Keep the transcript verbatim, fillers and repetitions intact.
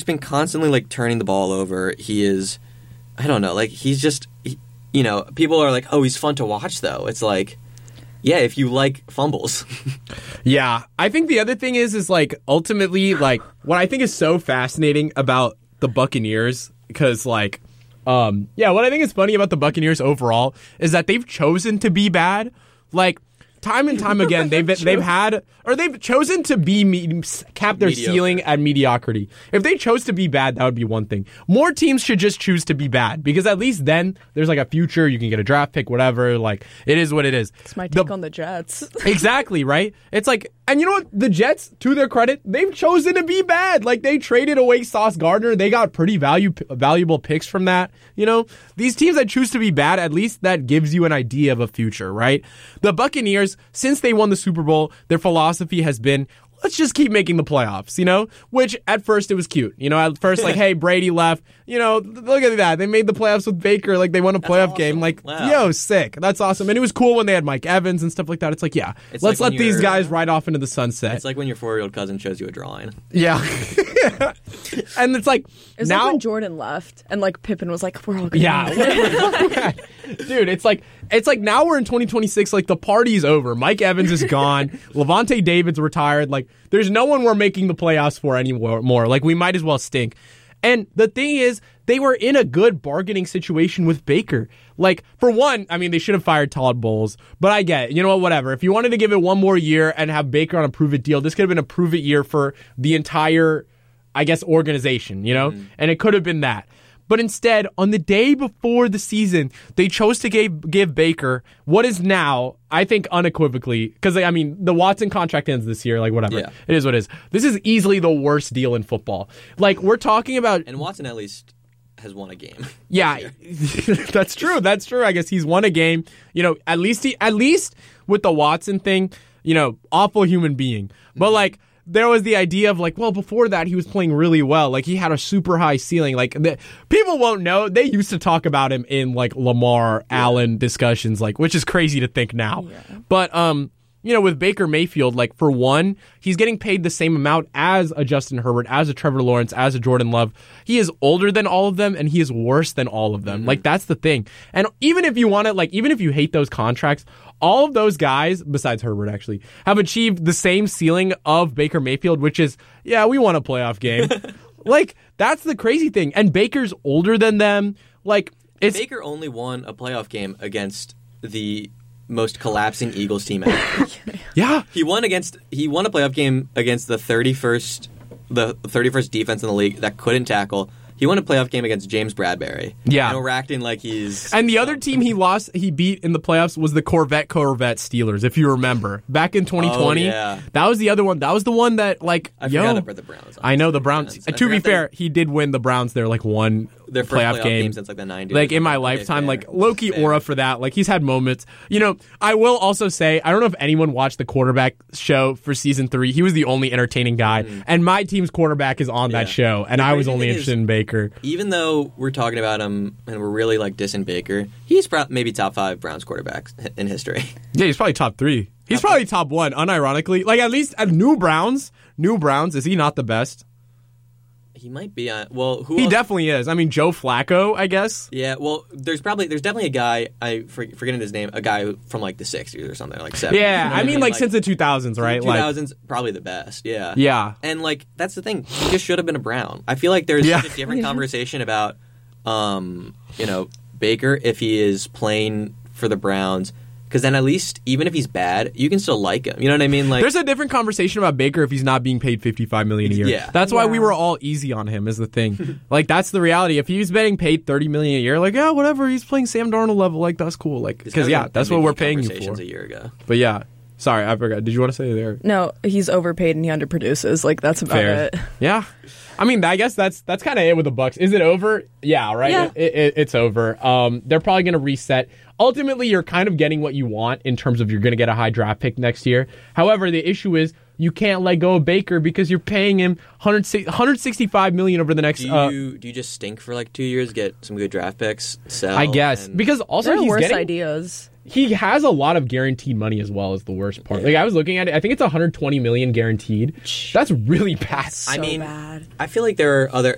been constantly like turning the ball over. He is, I don't know, like he's just, he, you know, people are like, oh, he's fun to watch though. It's like, yeah, if you like fumbles. Yeah, I think the other thing is, is like ultimately, like what I think is so fascinating about the Buccaneers, because like, um, yeah, what I think is funny about the Buccaneers overall is that they've chosen to be bad, like. Time and time again, they've they've had or they've chosen to be me, cap their Mediocre. ceiling at mediocrity. If they chose to be bad, that would be one thing. More teams should just choose to be bad because at least then there's like a future. You can get a draft pick, whatever. Like it is what it is. It's my take The- on the Jets. Exactly, right? It's like, and you know what? The Jets, to their credit, they've chosen to be bad. Like, they traded away Sauce Gardner. They got pretty value, valuable picks from that. You know, these teams that choose to be bad, at least that gives you an idea of a future, right? The Buccaneers, since they won the Super Bowl, their philosophy has been, let's just keep making the playoffs, you know? Which, at first, it was cute. You know, at first, like, hey, Brady left. You know, look at that. They made the playoffs with Baker. Like, they won a That's playoff awesome. game. Like, Wow. yo, sick. That's awesome. And it was cool when they had Mike Evans and stuff like that. It's like, yeah, It's let's like let when these you're- guys ride off into the sunset. It's like when your four-year-old cousin shows you a drawing. Yeah. And it's like, It was now. like when Jordan left and like Pippen was like, we're all gonna Yeah, win. dude, it's like it's like now we're in twenty twenty-six. Like the party's over. Mike Evans is gone. Levante David's retired. Like there's no one we're making the playoffs for anymore. More like we might as well stink. And the thing is, they were in a good bargaining situation with Baker. Like for one, I mean, they should have fired Todd Bowles, but I get it. You know what? Whatever. If you wanted to give it one more year and have Baker on a prove it deal, this could have been a prove it year for the entire, I guess, organization. You know, mm-hmm. And it could have been that. But instead, on the day before the season, they chose to give, give Baker what is now, I think unequivocally, because, I mean, the Watson contract ends this year, like, whatever. Yeah. It is what it is. This is easily the worst deal in football. Like, we're talking about... And Watson at least has won a game. Yeah, that's true. That's true. I guess he's won a game. You know, at least he, at least with the Watson thing, you know, awful human being. But, mm-hmm. like... There was the idea of like, well, before that, he was playing really well. Like, he had a super high ceiling. Like, the, people won't know. They used to talk about him in, like, Lamar yeah. Allen discussions, like, which is crazy to think now. Yeah. But, um, you know, with Baker Mayfield, like, for one, he's getting paid the same amount as a Justin Herbert, as a Trevor Lawrence, as a Jordan Love. He is older than all of them, and he is worse than all of them. Mm-hmm. Like, that's the thing. And even if you want to, like, even if you hate those contracts, all of those guys, besides Herbert actually, have achieved the same ceiling of Baker Mayfield, which is, yeah, we won a playoff game. Like, that's the crazy thing. And Baker's older than them. Like, it's... Baker only won a playoff game against the most collapsing Eagles team ever. Yeah. He won against, he won a playoff game against the thirty-first, the thirty-first defense in the league that couldn't tackle. He won a playoff game against James Bradbury. Yeah. And we're acting like he's... And the other team he lost, he beat in the playoffs was the Corvette Corvette Steelers, if you remember. Back in twenty twenty. Oh, yeah. That was the other one. That was the one that, like, I yo. forgot about the Browns. I know the Browns. I to be fair, they, he did win the Browns their, like, one their first playoff, playoff game. game since, like, the nineties. Like, in my Okay, lifetime. fair. Like, low-key Fair. aura for that. Like, he's had moments. You know, I will also say, I don't know if anyone watched the quarterback show for season three. He was the only entertaining guy. Mm. And my team's quarterback is on yeah. that show. And the I was only thing interested is, in Baker. Even though we're talking about him and we're really, like, dissing Baker, he's pro- maybe top five Browns quarterbacks in history. Yeah, he's probably top three. He's top probably top one, unironically. Like, at least at New Browns, New Browns, is he not the best? He might be on... Well, who He else? definitely is. I mean, Joe Flacco, I guess. Yeah, well, there's probably... There's definitely a guy... I for, forgetting his name. A guy who, from, like, the sixties or something, like seventies. Yeah, You know I what mean, like, since the two thousands, right? two thousands, like, probably the best, yeah. Yeah. And, like, that's the thing. He just should have been a Brown. I feel like there's Yeah. such a different conversation about, um, you know, Baker if he is playing for the Browns. Because then at least, even if he's bad, you can still like him. You know what I mean? Like, there's a different conversation about Baker if he's not being paid fifty-five million dollars a year. Yeah. That's why Yeah. we were all easy on him, is the thing. Like, that's the reality. If he's getting paid thirty million dollars a year, like, yeah, whatever, he's playing Sam Darnold level, like, that's cool. Like, because, yeah, that's what we're paying you for. A year ago. But, yeah. Sorry, I forgot. Did you want to say there? No, he's overpaid and he underproduces. Like, that's about Fair. it. Yeah. I mean, I guess that's that's kind of it with the Bucks. Is it over? Yeah, right? Yeah. It, it, it's over. Um, they're probably going to reset. Ultimately, you're kind of getting what you want in terms of you're going to get a high draft pick next year. However, the issue is you can't let go of Baker because you're paying him one hundred sixty-five million dollars over the next... Do you, uh, do you just stink for like two years, get some good draft picks, sell? I guess. and- Because also There are he's worse getting... ideas. He has a lot of guaranteed money as well, is the worst part. Like, I was looking at it. I think it's one hundred twenty million dollars guaranteed. That's really bad. So I mean, bad. I feel like there are other...